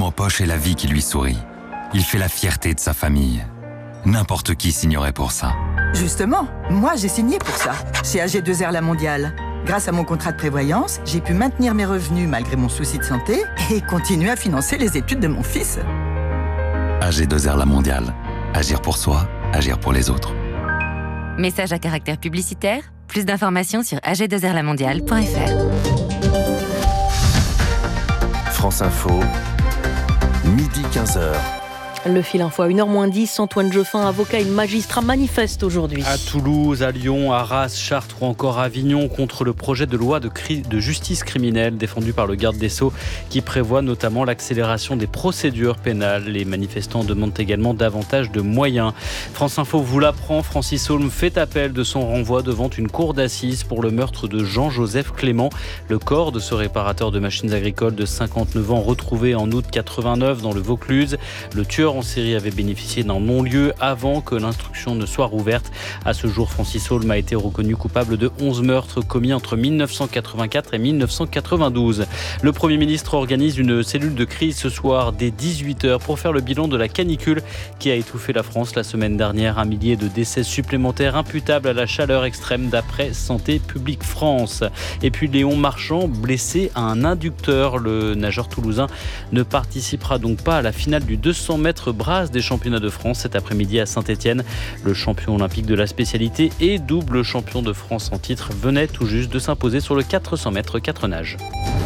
en poche et la vie qui lui sourit. Il fait la fierté de sa famille. N'importe qui signerait pour ça. Justement, moi j'ai signé pour ça, chez AG2R La Mondiale. Grâce à mon contrat de prévoyance, j'ai pu maintenir mes revenus malgré mon souci de santé et continuer à financer les études de mon fils. AG2R La Mondiale. Agir pour soi, agir pour les autres. Message à caractère publicitaire. Plus d'informations sur ag2rlamondiale.fr. France Info, midi 15h. Le fil info à 1h-10, Antoine Jeffin, avocat et magistrat manifeste aujourd'hui. À Toulouse, à Lyon, à Arras, Chartres ou encore à Avignon contre le projet de loi de justice criminelle défendu par le garde des Sceaux qui prévoit notamment l'accélération des procédures pénales. Les manifestants demandent également davantage de moyens. France Info vous l'apprend, Francis Holm fait appel de son renvoi devant une cour d'assises pour le meurtre de Jean-Joseph Clément. Le corps de ce réparateur de machines agricoles de 59 ans retrouvé en août 89 dans le Vaucluse. Le tueur en série avait bénéficié d'un non-lieu avant que l'instruction ne soit rouverte. À ce jour, Francis Holm a été reconnu coupable de 11 meurtres commis entre 1984 et 1992. Le Premier ministre organise une cellule de crise ce soir dès 18h pour faire le bilan de la canicule qui a étouffé la France la semaine dernière. 1 millier de décès supplémentaires imputables à la chaleur extrême d'après Santé publique France. Et puis Léon Marchand, blessé à un adducteur. Le nageur toulousain ne participera donc pas à la finale du 200 mètres brasse des championnats de France cet après-midi à Saint-Étienne. Le champion olympique de la spécialité et double champion de France en titre venait tout juste de s'imposer sur le 400 mètres 4 nages.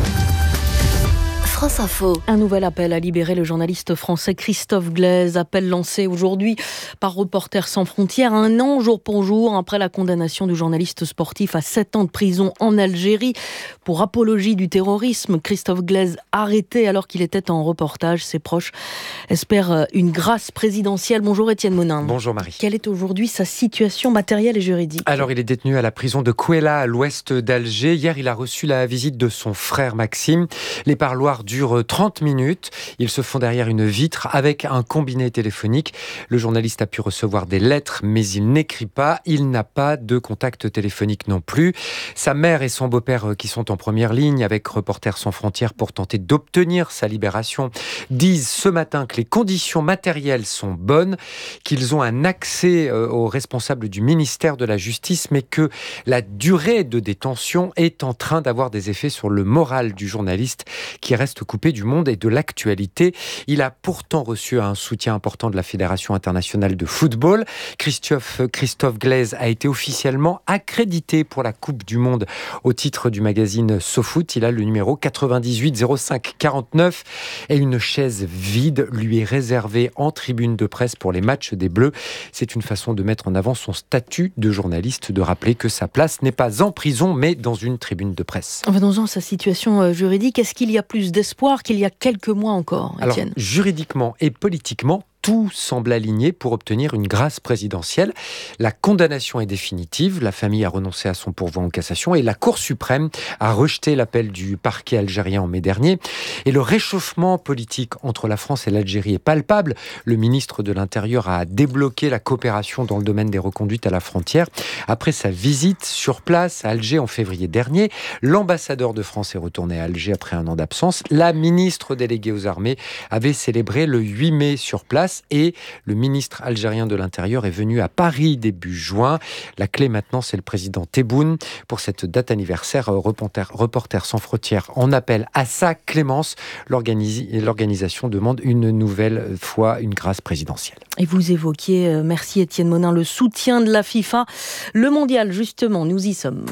France Info. Un nouvel appel à libérer le journaliste français Christophe Glaise. Appel lancé aujourd'hui par Reporters sans frontières, 1 an jour pour jour après la condamnation du journaliste sportif à 7 ans de prison en Algérie pour apologie du terrorisme. Christophe Glaise arrêté alors qu'il était en reportage. Ses proches espèrent une grâce présidentielle. Bonjour Étienne Monin. Bonjour Marie. Quelle est aujourd'hui sa situation matérielle et juridique ? Alors il est détenu à la prison de Kouela à l'ouest d'Alger. Hier il a reçu la visite de son frère Maxime. Les parloirs durent 30 minutes. Ils se font derrière une vitre avec un combiné téléphonique. Le journaliste a pu recevoir des lettres, mais il n'écrit pas. Il n'a pas de contact téléphonique non plus. Sa mère et son beau-père, qui sont en première ligne avec Reporters sans frontières pour tenter d'obtenir sa libération, disent ce matin que les conditions matérielles sont bonnes, qu'ils ont un accès aux responsables du ministère de la Justice, mais que la durée de détention est en train d'avoir des effets sur le moral du journaliste qui reste coupé du monde et de l'actualité. Il a pourtant reçu un soutien important de la Fédération internationale de football. Christophe Glaise a été officiellement accrédité pour la Coupe du Monde au titre du magazine SoFoot. Il a le numéro 98 05 49 et une chaise vide lui est réservée en tribune de presse pour les matchs des Bleus. C'est une façon de mettre en avant son statut de journaliste, de rappeler que sa place n'est pas en prison mais dans une tribune de presse. Venons-en à sa situation juridique. Est-ce qu'il y a plus d'espoir qu'il y a quelques mois encore, Étienne ? Alors, juridiquement et politiquement, tout semble aligné pour obtenir une grâce présidentielle. La condamnation est définitive, la famille a renoncé à son pourvoi en cassation et la Cour suprême a rejeté l'appel du parquet algérien en mai dernier. Et le réchauffement politique entre la France et l'Algérie est palpable. Le ministre de l'Intérieur a débloqué la coopération dans le domaine des reconduites à la frontière. Après sa visite sur place à Alger en février dernier, l'ambassadeur de France est retourné à Alger après 1 an d'absence. La ministre déléguée aux armées avait célébré le 8 mai sur place. Et le ministre algérien de l'Intérieur est venu à Paris début juin. La clé maintenant, c'est le président Tebboune. Pour cette date anniversaire, Reporters sans frontières en appelle à sa clémence. L'organisation demande une nouvelle fois une grâce présidentielle. Et vous évoquiez, merci Étienne Monin, le soutien de la FIFA. Le mondial, justement, nous y sommes.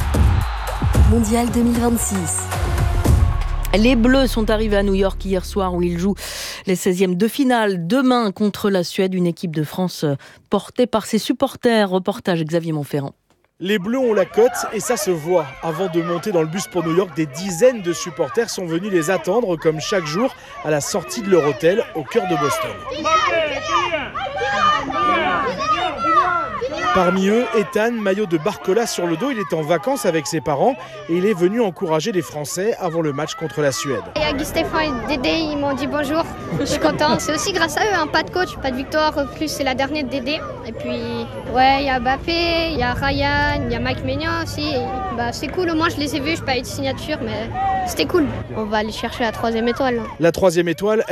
Mondial 2026. Les Bleus sont arrivés à New York hier soir où ils jouent les 16e de finale. Demain contre la Suède, une équipe de France portée par ses supporters. Reportage Xavier Montferrand. Les Bleus ont la cote et ça se voit. Avant de monter dans le bus pour New York, des dizaines de supporters sont venus les attendre comme chaque jour à la sortie de leur hôtel au cœur de Boston. Parmi eux, Ethan, maillot de Barcola sur le dos, il est en vacances avec ses parents et il est venu encourager les Français avant le match contre la Suède. Il y a Guy Stéphane et Dédé, ils m'ont dit bonjour, je suis content. C'est aussi grâce à eux, pas de coach, pas de victoire, plus c'est la dernière de Dédé. Et puis, ouais, il y a Mbappé, il y a Ryan, il y a Mike Maignan aussi. Et, c'est cool, au moins je les ai vus, je n'ai pas eu de signature, mais c'était cool. On va aller chercher la 3e étoile. La 3e étoile,